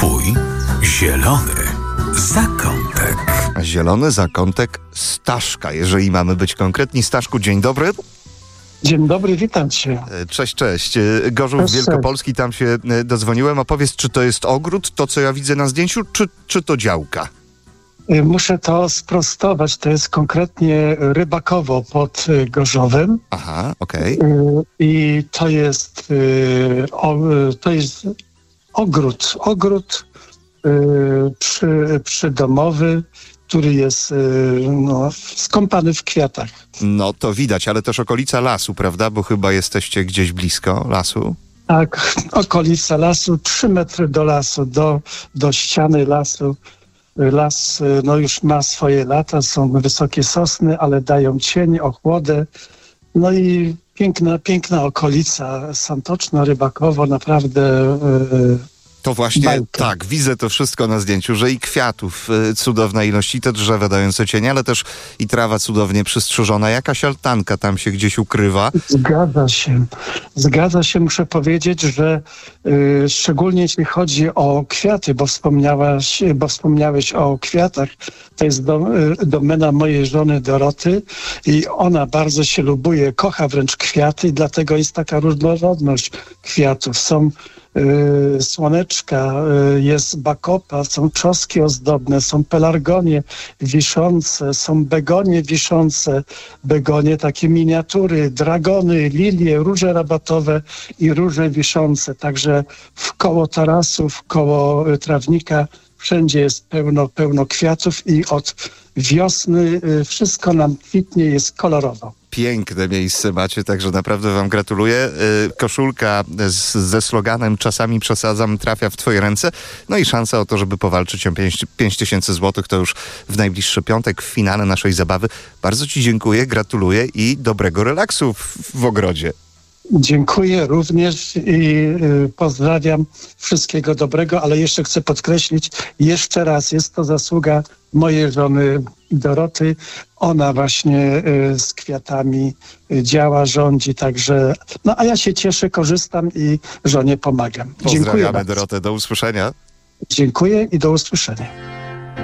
Twój zielony zakątek. Zielony zakątek Staszka, jeżeli mamy być konkretni. Staszku, dzień dobry. Dzień dobry, witam cię. Cześć. Gorzów Wielkopolski, tam się dodzwoniłem. A powiedz, czy to jest ogród, to co ja widzę na zdjęciu, czy to działka? Muszę to sprostować. To jest konkretnie Rybakowo pod Gorzowem. Aha, okej. I to jest ogród przydomowy, który jest skąpany w kwiatach. No to widać, ale też okolica lasu, prawda? Bo chyba jesteście gdzieś blisko lasu. Tak, okolica lasu, 3 metry do lasu, do ściany lasu. Las już ma swoje lata, są wysokie sosny, ale dają cień, ochłodę. No i piękna okolica, Santoczno, Rybakowo, naprawdę To właśnie, bajka. tak, widzę to wszystko na zdjęciu, że i kwiatów cudowna ilość, i te drzewa dające cień, ale też i trawa cudownie przystrzyżona. Jakaś altanka tam się gdzieś ukrywa. Zgadza się, muszę powiedzieć, że szczególnie jeśli chodzi o kwiaty, bo wspomniałeś o kwiatach, to jest domena mojej żony Doroty i ona bardzo się lubuje, kocha wręcz kwiaty i dlatego jest taka różnorodność kwiatów. Są słoneczka, jest bakopa, są czoski ozdobne, są pelargonie wiszące, są begonie wiszące, begonie takie miniatury, dragony, lilie, róże rabatowe i róże wiszące. Także wkoło tarasu, wkoło trawnika wszędzie jest pełno kwiatów i od wiosny wszystko nam kwitnie, jest kolorowo. Piękne miejsce macie, także naprawdę wam gratuluję. Koszulka ze sloganem "Czasami przesadzam" trafia w twoje ręce. No i szansa o to, żeby powalczyć o 5000 złotych, to już w najbliższy piątek w finale naszej zabawy. Bardzo ci dziękuję, gratuluję i dobrego relaksu w ogrodzie. Dziękuję również i pozdrawiam, wszystkiego dobrego, ale jeszcze chcę podkreślić, jeszcze raz, jest to zasługa mojej żony Doroty. Ona właśnie z kwiatami działa, rządzi, także, a ja się cieszę, korzystam i żonie pomagam. Dziękuję Pozdrawiamy bardzo. Dorotę, do usłyszenia. Dziękuję i do usłyszenia.